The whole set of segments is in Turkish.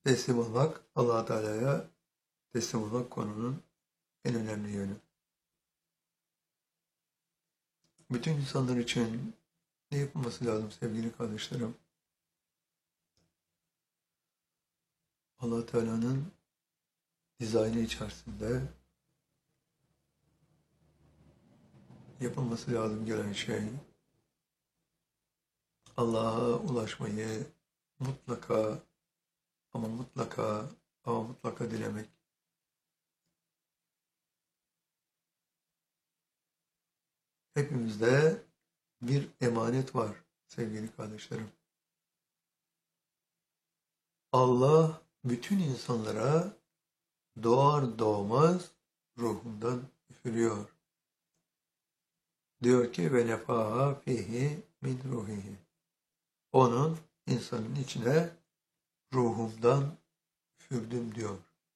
Teslim olmak, Allah Teala'ya teslim olmak konunun en önemli yönü. Bütün insanlar için ne yapılması lazım sevgili kardeşlerim? Allah Teala'nın dizaynı içerisinde yapılması lazım gelen şey, Allah'a ulaşmayı mutlaka mutlaka dilemek. Hepimizde bir emanet var sevgili kardeşlerim. Allah bütün insanlara doğar doğmaz ruhundan üfürüyor. Diyor ki ve nefaha fihi min ruhihi. Onun insanın içine ruhumdan üfürdüm diyor.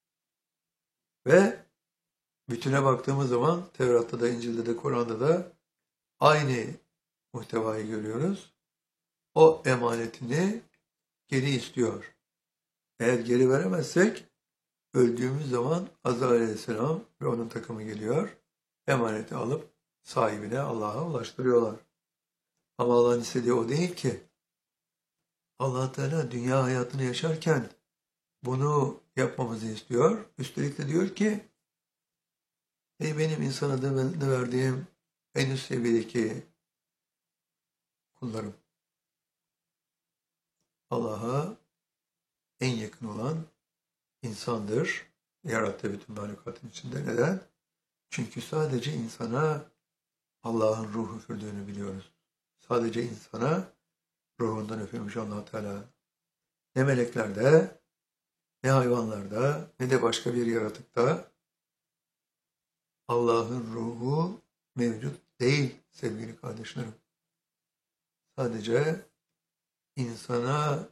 Ve bütüne baktığımız zaman Tevrat'ta da, İncil'de de, Kur'an'da da aynı muhtevayı görüyoruz. O emanetini geri istiyor. Eğer geri veremezsek öldüğümüz zaman Azrail Aleyhisselam ve onun takımı geliyor. Emaneti alıp sahibine, Allah'a ulaştırıyorlar. Ama Allah'ın istediği o değil ki. Allah Teala dünya hayatını yaşarken bunu yapmamızı istiyor. Üstelik de diyor ki ey benim insan adını verdiğim en üst seviyedeki kullarım. Allah'a en yakın olan insandır. Yarattığı bütün mahlukatın içinde. Neden? Çünkü sadece insana Allah'ın ruhu üfürdüğünü biliyoruz. Sadece insana ruhundan üfürmüş Allah Teala. Ne meleklerde, ne hayvanlarda, ne de başka bir yaratıkta Allah'ın ruhu mevcut değil sevgili kardeşlerim. Sadece insana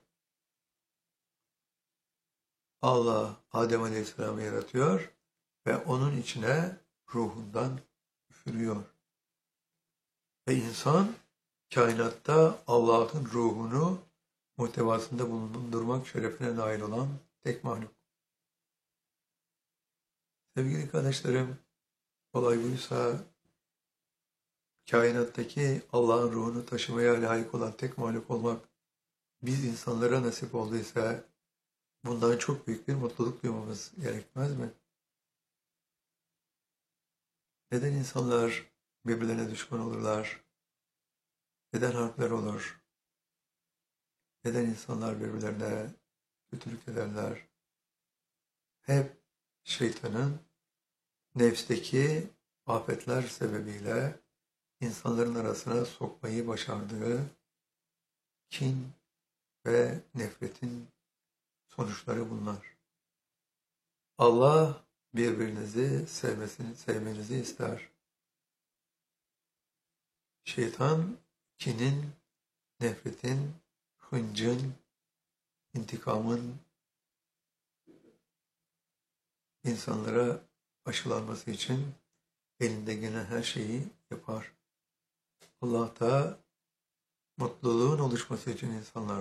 Allah Adem Aleyhisselam'ı yaratıyor ve onun içine ruhundan üfürüyor. Ve insan kainatta Allah'ın ruhunu muhtevasında bulundurmak şerefine nail olan tek mahluk. Sevgili kardeşlerim, olay buysa kainattaki Allah'ın ruhunu taşımaya layık olan tek mahluk olmak biz insanlara nasip olduysa bundan çok büyük bir mutluluk duymamız gerekmez mi? Neden insanlar birbirlerine düşman olurlar? Neden harpler olur? Neden insanlar birbirlerine kötülük ederler? Hep şeytanın nefsteki afetler sebebiyle insanların arasına sokmayı başardığı kin ve nefretin sonuçları bunlar. Allah birbirinizi sevmenizi ister. Şeytan kinin, nefretin, hıncın, intikamın insanlara aşılanması için elinde gelen her şeyi yapar. Allah da mutluluğun oluşması için insanlar